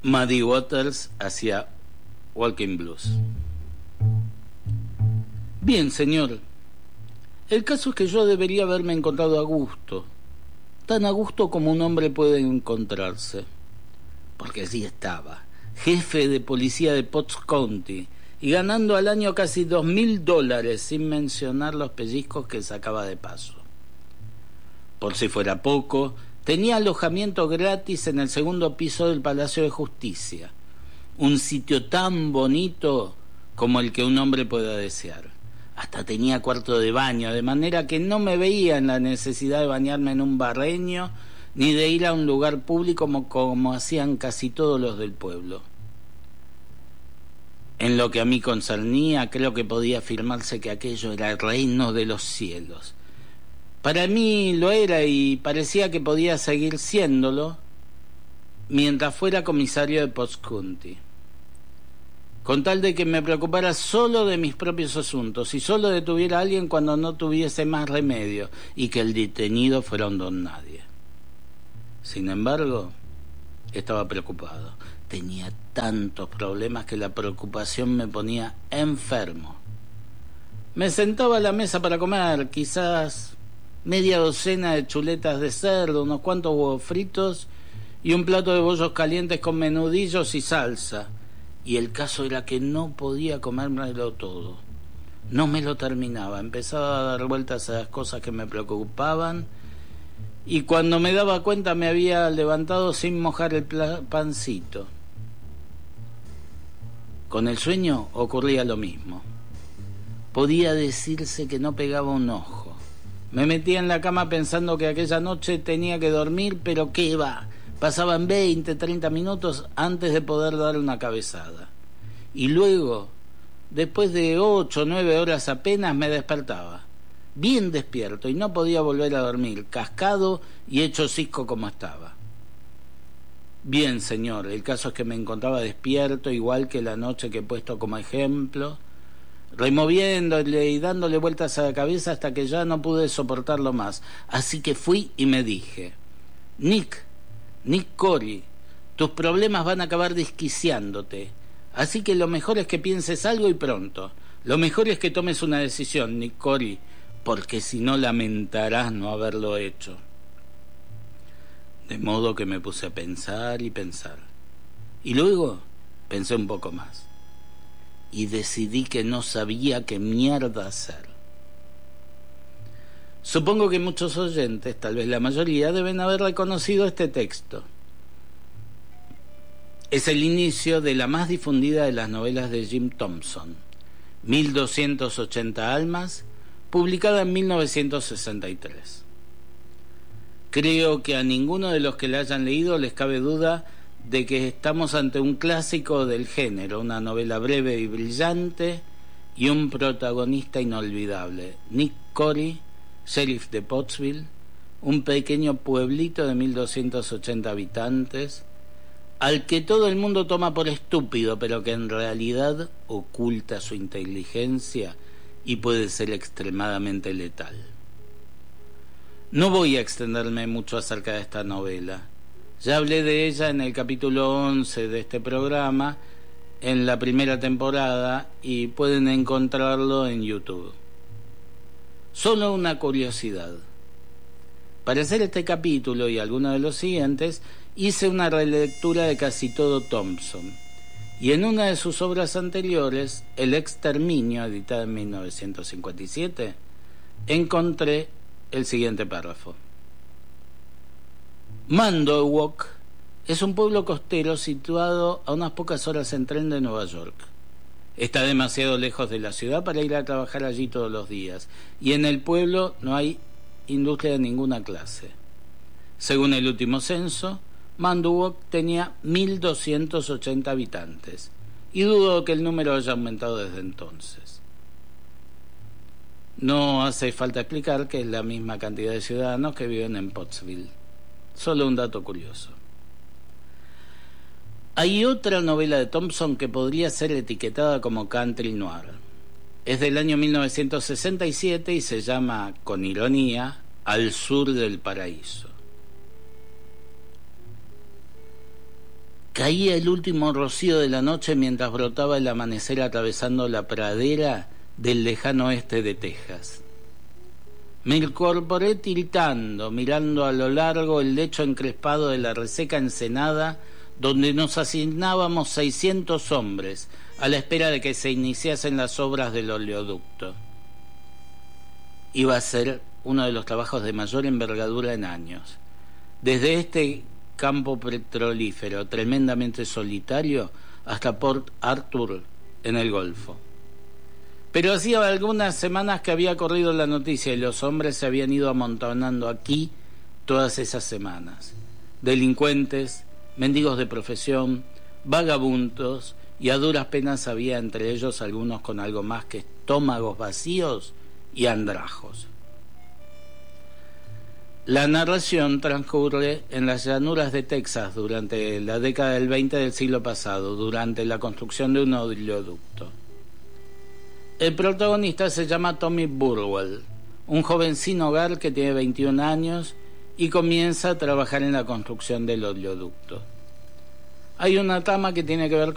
Muddy Waters hacia Walking Blues. Bien, señor. El caso es que yo debería haberme encontrado a gusto, tan a gusto como un hombre puede encontrarse, porque allí estaba, jefe de policía de Potts County, y ganando al año casi $2,000, sin mencionar los pellizcos que sacaba de paso. Por si fuera poco, tenía alojamiento gratis en el segundo piso del Palacio de Justicia, un sitio tan bonito como el que un hombre pueda desear. Hasta tenía cuarto de baño, de manera que no me veía en la necesidad de bañarme en un barreño ni de ir a un lugar público como hacían casi todos los del pueblo. En lo que a mí concernía, creo que podía afirmarse que aquello era el reino de los cielos. Para mí lo era y parecía que podía seguir siéndolo mientras fuera comisario de Potts County, con tal de que me preocupara solo de mis propios asuntos y solo detuviera a alguien cuando no tuviese más remedio y que el detenido fuera un don nadie. Sin embargo, estaba preocupado. Tenía tantos problemas que la preocupación me ponía enfermo. Me sentaba a la mesa para comer, quizás media docena de chuletas de cerdo, unos cuantos huevos fritos y un plato de bollos calientes con menudillos y salsa. Y el caso era que no podía comérmelo todo. No me lo terminaba. Empezaba a dar vueltas a las cosas que me preocupaban y cuando me daba cuenta me había levantado sin mojar el pancito. Con el sueño ocurría lo mismo. Podía decirse que no pegaba un ojo. Me metía en la cama pensando que aquella noche tenía que dormir, pero ¿qué va? Pasaban 20, 30 minutos antes de poder dar una cabezada. Y luego, después de 8 o 9 horas apenas, me despertaba, bien despierto, y no podía volver a dormir, cascado y hecho cisco como estaba. Bien, señor, el caso es que me encontraba despierto, igual que la noche que he puesto como ejemplo, removiéndole y dándole vueltas a la cabeza hasta que ya no pude soportarlo más. Así que fui y me dije: Nick Corey, tus problemas van a acabar desquiciándote. Así que lo mejor es que pienses algo y pronto. Lo mejor es que tomes una decisión, Nick Corey, porque si no lamentarás no haberlo hecho. De modo que me puse a pensar y pensar. Y luego pensé un poco más. Y decidí que no sabía qué mierda hacer. Supongo que muchos oyentes, tal vez la mayoría, deben haber reconocido este texto. Es el inicio de la más difundida de las novelas de Jim Thompson, 1280 almas, publicada en 1963. Creo que a ninguno de los que la hayan leído les cabe duda de que estamos ante un clásico del género, una novela breve y brillante y un protagonista inolvidable, Nick Corey, sheriff de Pottsville, un pequeño pueblito de 1280 habitantes, al que todo el mundo toma por estúpido, pero que en realidad oculta su inteligencia y puede ser extremadamente letal. No voy a extenderme mucho acerca de esta novela. Ya hablé de ella en el capítulo 11 de este programa, en la primera temporada, y pueden encontrarlo en YouTube. Solo una curiosidad. Para hacer este capítulo y algunos de los siguientes, hice una relectura de casi todo Thompson. Y en una de sus obras anteriores, El exterminio, editada en 1957, encontré el siguiente párrafo. Mandowoc es un pueblo costero situado a unas pocas horas en tren de Nueva York. Está demasiado lejos de la ciudad para ir a trabajar allí todos los días, y en el pueblo no hay industria de ninguna clase. Según el último censo, Mandowoc tenía 1.280 habitantes, y dudo que el número haya aumentado desde entonces. No hace falta explicar que es la misma cantidad de ciudadanos que viven en Pottsville. Solo un dato curioso. Hay otra novela de Thompson que podría ser etiquetada como country noir. Es del año 1967 y se llama, con ironía, Al sur del paraíso. Caía el último rocío de la noche mientras brotaba el amanecer atravesando la pradera del lejano oeste de Texas. Me incorporé tiritando, mirando a lo largo el lecho encrespado de la reseca ensenada, donde nos asignábamos 600 hombres, a la espera de que se iniciasen las obras del oleoducto. Iba a ser uno de los trabajos de mayor envergadura en años. Desde este campo petrolífero tremendamente solitario hasta Port Arthur en el Golfo. Pero hacía algunas semanas que había corrido la noticia y los hombres se habían ido amontonando aquí todas esas semanas. Delincuentes, mendigos de profesión, vagabundos, y a duras penas había entre ellos algunos con algo más que estómagos vacíos y andrajos. La narración transcurre en las llanuras de Texas durante la década del 20 del siglo pasado, durante la construcción de un oleoducto. El protagonista se llama Tommy Burwell, un joven sin hogar que tiene 21 años y comienza a trabajar en la construcción del oleoducto. Hay una trama que tiene que ver